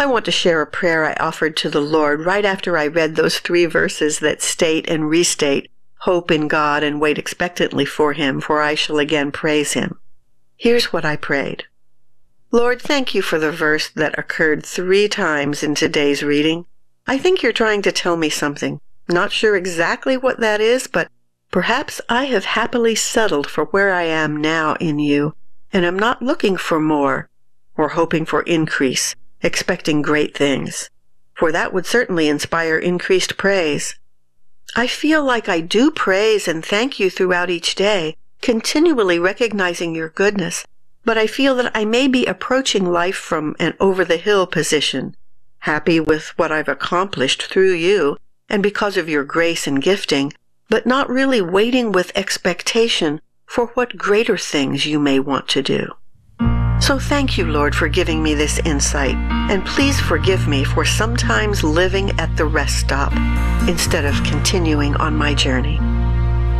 I want to share a prayer I offered to the Lord right after I read those 3 verses that state and restate, "Hope in God and wait expectantly for Him, for I shall again praise Him." Here's what I prayed. Lord, thank you for the verse that occurred 3 times in today's reading. I think you're trying to tell me something. Not sure exactly what that is, but perhaps I have happily settled for where I am now in you, and I'm not looking for more or hoping for increase, expecting great things, for that would certainly inspire increased praise. I feel like I do praise and thank you throughout each day, continually recognizing your goodness, but I feel that I may be approaching life from an over-the-hill position, happy with what I've accomplished through you and because of your grace and gifting, but not really waiting with expectation for what greater things you may want to do. So thank you, Lord, for giving me this insight, and please forgive me for sometimes living at the rest stop instead of continuing on my journey.